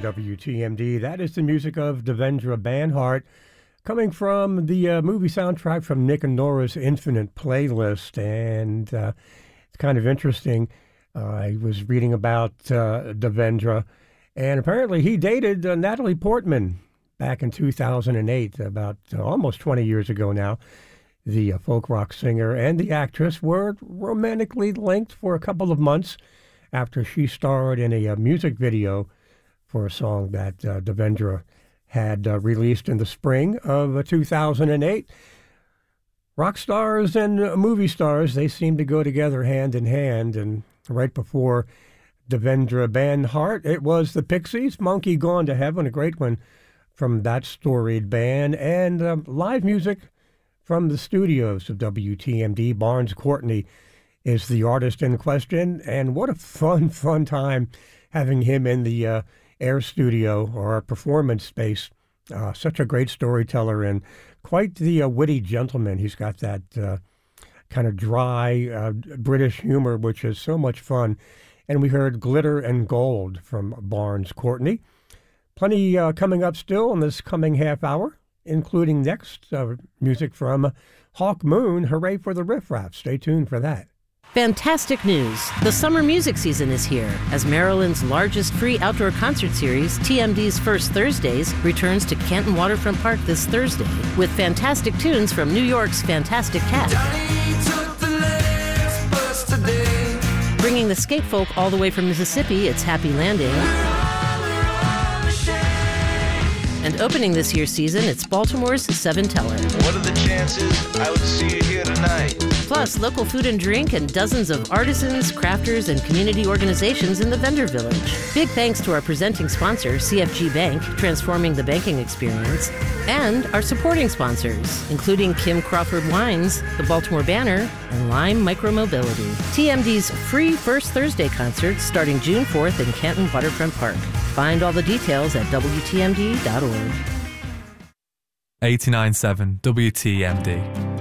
WTMD. That is the music of Devendra Banhart, coming from the movie soundtrack from Nick and Nora's Infinite Playlist. And it's kind of interesting. I was reading about Devendra, and apparently he dated Natalie Portman back in 2008, about almost 20 years ago now. The folk rock singer and the actress were romantically linked for a couple of months after she starred in a music video for a song that Devendra had released in the spring of 2008. Rock stars and movie stars, they seem to go together hand in hand. And right before Devendra Banhart, it was the Pixies, Monkey Gone to Heaven, a great one from that storied band, and live music from the studios of WTMD. Barnes Courtney is the artist in question, and what a fun time having him in the Air Studio, or performance space. Such a great storyteller and quite the witty gentleman. He's got that kind of dry British humor, which is so much fun. And we heard Glitter and Gold from Barnes Courtney. Plenty coming up still in this coming half hour, including next music from Hawk Moon. Hooray for the Riff Raff. Stay tuned for that. Fantastic news! The summer music season is here, as Maryland's largest free outdoor concert series, TMD's First Thursdays, returns to Canton Waterfront Park this Thursday with fantastic tunes from New York's Fantastic Cat. Bringing the skate folk all the way from Mississippi, it's Happy Landing. And opening this year's season, it's Baltimore's Seven Teller. What are the chances I would see you here tonight? Plus, local food and drink and dozens of artisans, crafters, and community organizations in the vendor village. Big thanks to our presenting sponsor, CFG Bank, transforming the banking experience, and our supporting sponsors, including Kim Crawford Wines, the Baltimore Banner, and Lime Micromobility. TMD's free First Thursday concert starting June 4th in Canton Waterfront Park. Find all the details at WTMD.org. 89.7 WTMD.